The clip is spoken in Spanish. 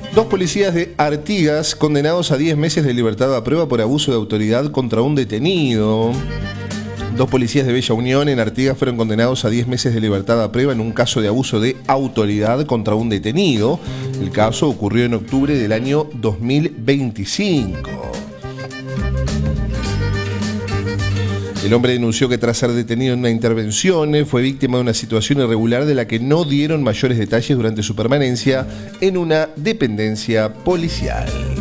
Dos policías de Artigas condenados a 10 meses de libertad a prueba por abuso de autoridad contra un detenido. Dos policías de Bella Unión en Artigas fueron condenados a 10 meses de libertad a prueba en un caso de abuso de autoridad contra un detenido. El caso ocurrió en octubre del año 2025. El hombre denunció que tras ser detenido en una intervención fue víctima de una situación irregular de la que no dieron mayores detalles durante su permanencia en una dependencia policial.